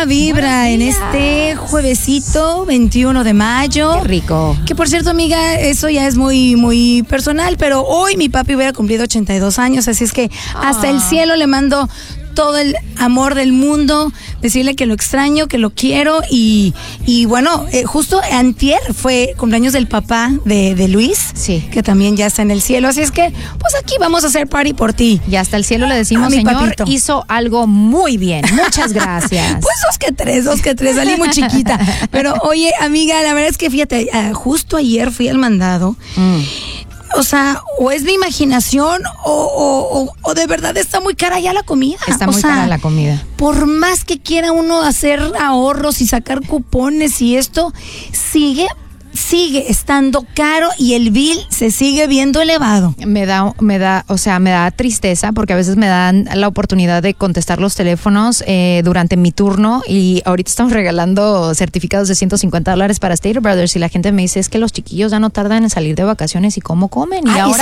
vibra en este juevesito 21 de mayo. Qué rico. Que por cierto, amiga, eso ya es muy, muy personal, pero hoy mi papi hubiera cumplido 82 años, así es que hasta el cielo le mando todo el amor del mundo, decirle que lo extraño, que lo quiero y bueno, justo antier fue cumpleaños del papá de Luis, sí, que también ya está en el cielo, así es que pues aquí vamos a hacer party por ti. Y hasta el cielo le decimos, señor, papito, hizo algo muy bien, muchas gracias. Pues dos que tres, salí muy chiquita, pero oye, amiga, la verdad es que fíjate, justo ayer fui al mandado. O sea, o es mi imaginación o de verdad está muy cara ya la comida. Está muy cara la comida. Por más que quiera uno hacer ahorros y sacar cupones y esto, sigue estando caro y el bill se sigue viendo elevado. Me da tristeza porque a veces me dan la oportunidad de contestar los teléfonos durante mi turno y ahorita estamos regalando certificados de $150 para Stater Brothers y la gente me dice, es que los chiquillos ya no tardan en salir de vacaciones y cómo comen. Y ahora,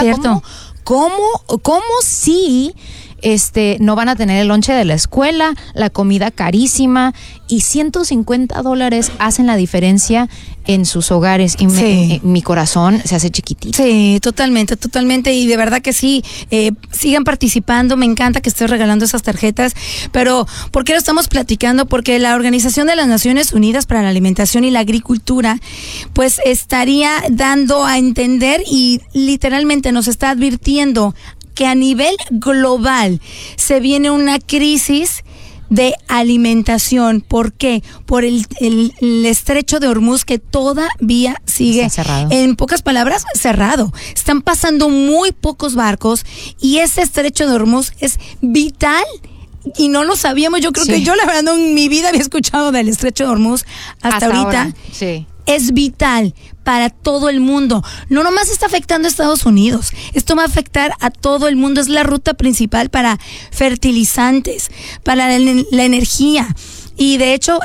¿cómo sí no van a tener el lonche de la escuela, la comida carísima y $150 hacen la diferencia en sus hogares y mi corazón se hace chiquitito. Sí, totalmente y de verdad que sí, sigan participando, me encanta que estés regalando esas tarjetas, pero ¿por qué lo estamos platicando? Porque la Organización de las Naciones Unidas para la Alimentación y la Agricultura pues estaría dando a entender y literalmente nos está advirtiendo que a nivel global se viene una crisis de alimentación. ¿Por qué? Por el estrecho de Hormuz que todavía sigue, en pocas palabras, cerrado. Están pasando muy pocos barcos y ese estrecho de Hormuz es vital. Y no lo sabíamos, yo creo que yo la verdad no en mi vida había escuchado del estrecho de Hormuz hasta ahorita. Ahora. Sí. Es vital para todo el mundo. No nomás está afectando a Estados Unidos. Esto va a afectar a todo el mundo. Es la ruta principal para fertilizantes, para la energía. Y de hecho,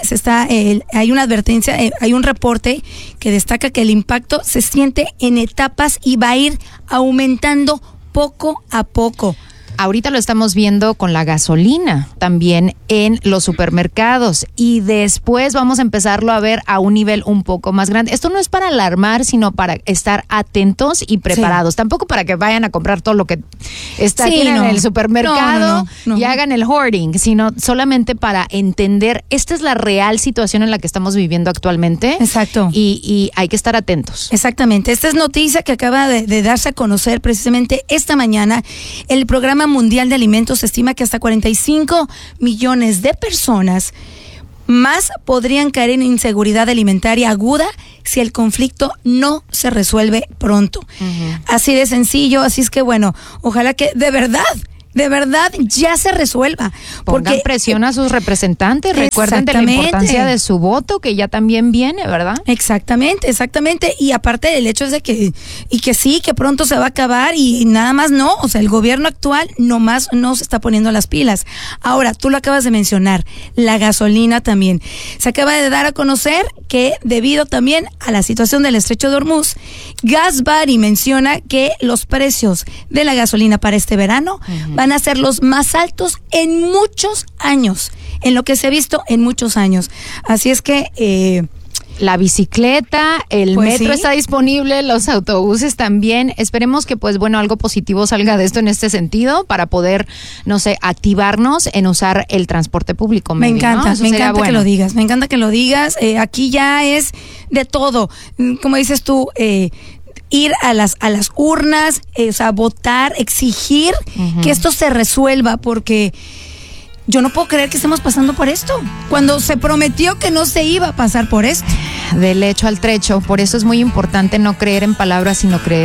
hay una advertencia, hay un reporte que destaca que el impacto se siente en etapas y va a ir aumentando poco a poco. Ahorita lo estamos viendo con la gasolina, también en los supermercados y después vamos a empezarlo a ver a un nivel un poco más grande. Esto no es para alarmar, sino para estar atentos y preparados. Tampoco para que vayan a comprar todo lo que está aquí en el supermercado y hagan el hoarding, sino solamente para entender, esta es la real situación en la que estamos viviendo actualmente. Exacto. Y hay que estar atentos. Exactamente. Esta es noticia que acaba de darse a conocer precisamente esta mañana. El Programa Mundial de Alimentos estima que hasta 45 millones de personas más podrían caer en inseguridad alimentaria aguda si el conflicto no se resuelve pronto. Así de sencillo, así es que bueno, ojalá que de verdad ya se resuelva. Pongan presión a sus representantes, recuerden de la importancia de su voto, que ya también viene, ¿verdad? Exactamente, y aparte el hecho es de que pronto se va a acabar y nada más no, o sea, el gobierno actual nomás no se está poniendo las pilas. Ahora, tú lo acabas de mencionar, la gasolina también. Se acaba de dar a conocer que debido también a la situación del estrecho de Hormuz, Gas Buddy menciona que los precios de la gasolina para este verano van a ser los más altos en muchos años, en lo que se ha visto en muchos años. Así es que la bicicleta, el metro está disponible, los autobuses también. Esperemos que algo positivo salga de esto en este sentido para poder, activarnos en usar el transporte público. Me encanta que lo digas. Aquí ya es de todo. Como dices tú, ir a las urnas, votar, exigir que esto se resuelva, porque yo no puedo creer que estemos pasando por esto, cuando se prometió que no se iba a pasar por esto. Del hecho al trecho, por eso es muy importante no creer en palabras, sino creer